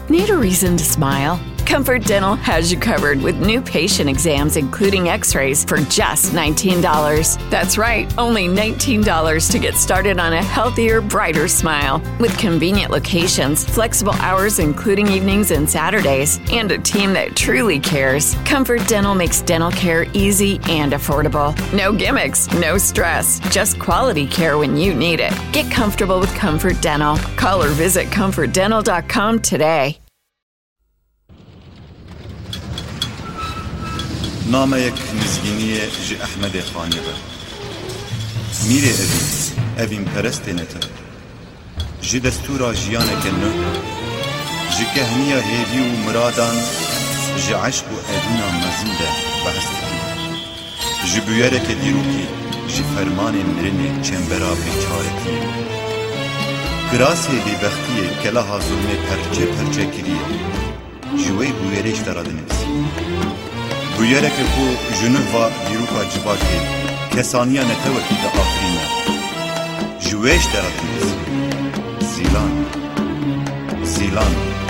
Need a reason to smile? Comfort Dental has you covered with new patient exams, including x-rays, for just $19. That's right, only $19 to get started on a healthier, brighter smile. With convenient locations, flexible hours including evenings and Saturdays, and a team that truly cares, Comfort Dental makes dental care easy and affordable. No gimmicks, no stress, just quality care when you need it. Get comfortable with Comfort Dental. Call or visit comfortdental.com today. نامەیەک نزگینیە ji ئەحمەدێ خانێ بە میرێ ئەڤین پەرستێنێتە ji destûra jiyaneke nû ji kehniya hêvî û miradan ji eşq û edîna mezin de behs dikî ji bûyereke dîrokî ji fermanê mirinê çembera bêçaretiyê kirasê bêbextiyê kelaha zulmê perçe perçe kiriye ji wê bûyerê ji te re dinivîsî bûyereke ku ji nûva dîroka civakê kesaniya netewekî de afirîne ji wê ji te re dinivîsî Zilan